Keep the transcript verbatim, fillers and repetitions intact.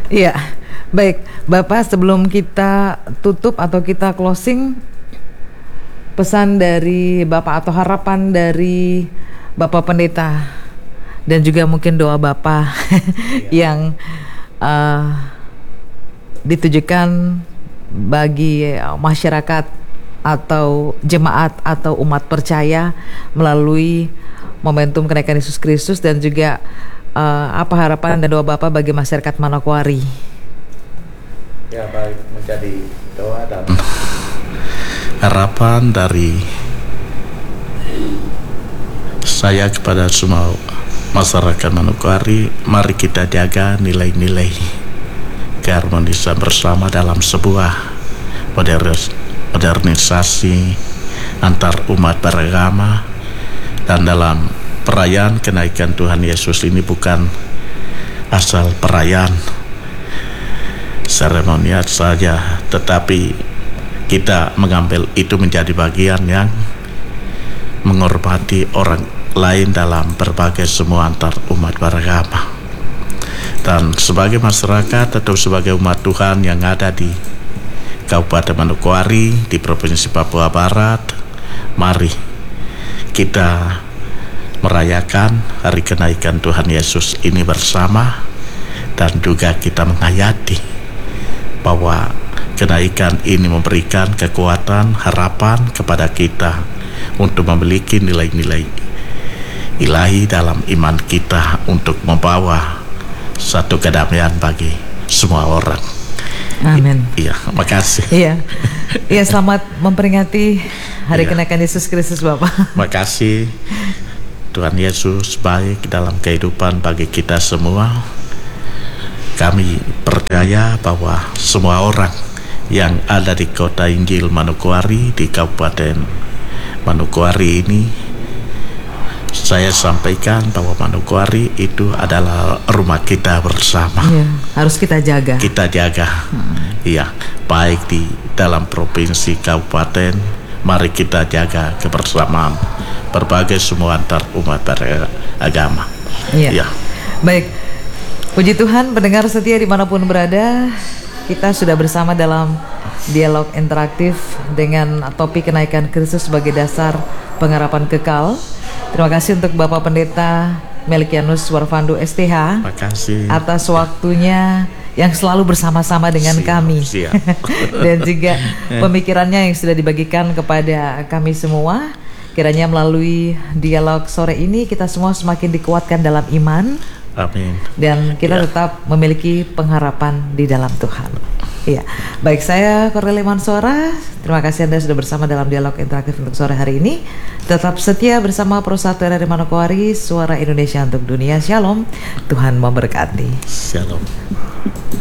Iya, baik Bapak, sebelum kita tutup atau kita closing, pesan dari Bapak atau harapan dari Bapak Pendeta dan juga mungkin doa Bapak yang uh, ditujukan bagi masyarakat atau jemaat atau umat percaya melalui momentum kenaikan Yesus Kristus, dan juga uh, apa harapan dan doa Bapak bagi masyarakat Manokwari? Ya, baik, menjadi doa dan harapan dari saya kepada semua masyarakat Manokwari, mari kita jaga nilai-nilai keharmonisan bersama dalam sebuah modernis, modernisasi antar umat beragama, dan dalam perayaan kenaikan Tuhan Yesus ini bukan asal perayaan seremonial saja, tetapi kita mengambil itu menjadi bagian yang menghormati orang lain dalam berbagai semua antar umat beragama. Dan sebagai masyarakat atau sebagai umat Tuhan yang ada di Kabupaten Manokwari, di Provinsi Papua Barat, mari kita merayakan hari kenaikan Tuhan Yesus ini bersama, dan juga kita menghayati bahwa kenaikan ini memberikan kekuatan, harapan kepada kita untuk memiliki nilai-nilai ilahi dalam iman kita untuk membawa satu kedamaian bagi semua orang. Amin. I- iya, makasih. Iya, iya, selamat memperingati hari Iya. kenaikan Yesus Kristus, Bapak. Makasih. Tuhan Yesus baik dalam kehidupan bagi kita semua. Kami percaya bahwa semua orang yang ada di kota Injil Manokwari, di Kabupaten Manokwari ini, saya sampaikan bahwa Manokwari itu adalah rumah kita bersama. Iya, harus kita jaga. Kita jaga, hmm. iya, baik di dalam provinsi, kabupaten, mari kita jaga kebersamaan berbagai semua antar umat beragama. Iya. Iya. Baik, puji Tuhan, pendengar setia dimanapun berada, kita sudah bersama dalam dialog interaktif dengan topik kenaikan Kristus sebagai dasar pengharapan kekal. Terima kasih untuk Bapak Pendeta Melkianus Warfando S T H. Terima kasih atas waktunya yang selalu bersama-sama dengan siap, kami siap. dan juga pemikirannya yang sudah dibagikan kepada kami semua. Kiranya melalui dialog sore ini kita semua semakin dikuatkan dalam iman. Amin. Dan kita ya. tetap memiliki pengharapan di dalam Tuhan. Iya, baik, saya Cornelia Mansora. Terima kasih Anda sudah bersama dalam dialog interaktif untuk sore hari ini. Tetap setia bersama Pro satu R R I Manokwari, suara Indonesia untuk dunia. Shalom, Tuhan memberkati. Shalom.